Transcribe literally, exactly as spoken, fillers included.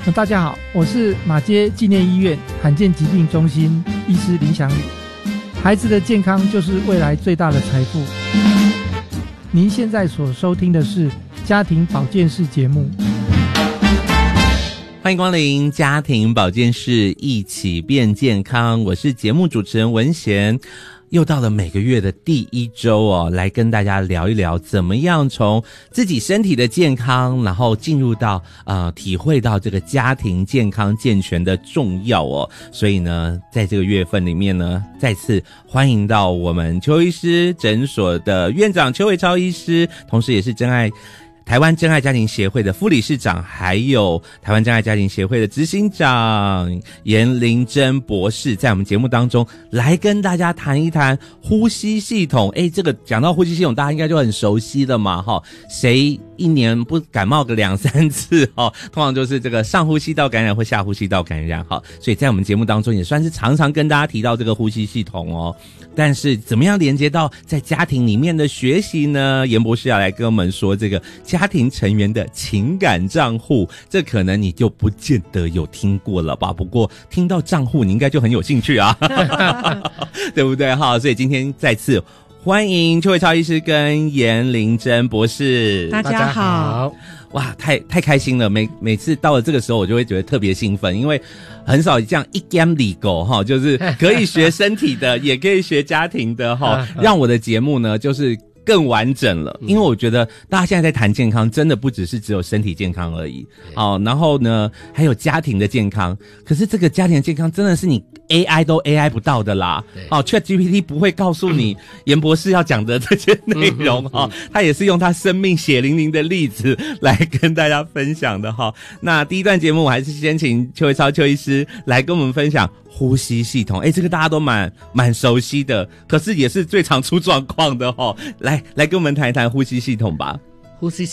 大家好，我是马偕纪念医院罕见疾病中心医师林祥宇。孩子的健康就是未来最大的财富。您现在所收听的是家庭保健室节目。 欢迎光临家庭保健室，一起变健康。我是节目主持人文贤。又到了每个月的第一周哦，来跟大家聊一聊怎么样从自己身体的健康，然后进入到呃体会到这个家庭健康健全的重要哦。所以呢，在这个月份里面呢，再次欢迎到我们邱医师诊所的院长邱伟超医师，同时也是真爱台湾真爱家庭协会的副理事长，还有台湾真爱家庭协会的执行长严玲珍博士，在我们节目当中来跟大家谈一谈呼吸系统。诶，这个讲到呼吸系统，大家应该就很熟悉了嘛，齁，谁一年不感冒个两三次齁，通常就是这个上呼吸道感染或下呼吸道感染齁，所以在我们节目当中也算是常常跟大家提到这个呼吸系统哦。但是怎么样连接到在家庭里面的学习呢？严博士要来跟我们说这个家庭成员的情感账户，这可能你就不见得有听过了吧，不过听到账户你应该就很有兴趣啊对不对哈？所以今天再次欢迎邱伟超医师跟严玲珍博士。 大家好。 哇，太太开心了！每每次到了这个时候，我就会觉得特别兴奋，因为很少这样一 game 里狗哈，就是可以学身体的，也可以学家庭的哈，让我的节目呢就是更完整了。因为我觉得大家现在在谈健康，真的不只是只有身体健康而已，好，然后呢还有家庭的健康。可是这个家庭的健康真的是你 A I 都 A I 不到的啦，好 ，ChatGPT 不会告诉你严博士要讲的这些内容哈，他也是用他生命血淋淋的例子来跟大家分享的哈。那第一段节目我还是先请邱伟超邱医师来跟我们分享呼吸系统。诶，这个大家都蛮蛮熟悉的，可是也是最常出状况的齁。来来跟我们谈一谈呼吸系统吧。 呼吸